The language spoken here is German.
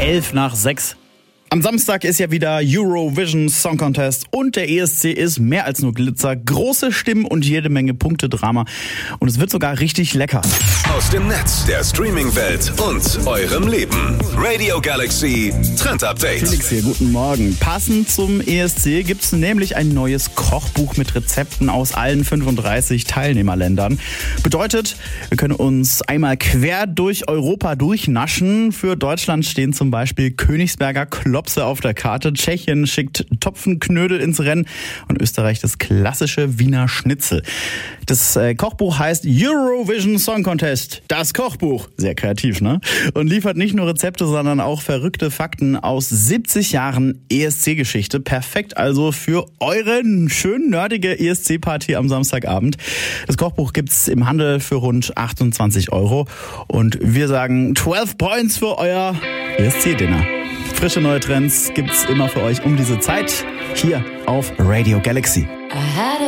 5:11. Am Samstag ist ja wieder Eurovision Song Contest und der ESC ist mehr als nur Glitzer, große Stimmen und jede Menge Punktedrama. Und es wird sogar richtig lecker. Aus dem Netz, der Streaming-Welt und eurem Leben. Radio Galaxy Trend Update. Felix hier, guten Morgen. Passend zum ESC gibt es nämlich ein neues Kochbuch mit Rezepten aus allen 35 Teilnehmerländern. Bedeutet, wir können uns einmal quer durch Europa durchnaschen. Für Deutschland stehen zum Beispiel Königsberger Klopse auf der Karte. Tschechien schickt Topfenknödel ins Rennen und Österreich das klassische Wiener Schnitzel. Das Kochbuch heißt Eurovision Song Contest. Das Kochbuch. Sehr kreativ, ne? Und liefert nicht nur Rezepte, sondern auch verrückte Fakten aus 70 Jahren ESC-Geschichte. Perfekt also für eure schön nerdige ESC-Party am Samstagabend. Das Kochbuch gibt's im Handel für rund 28 €. Und wir sagen 12 Points für euer ESC-Dinner. Frische neue Trends gibt's immer für euch um diese Zeit hier auf Radio Galaxy.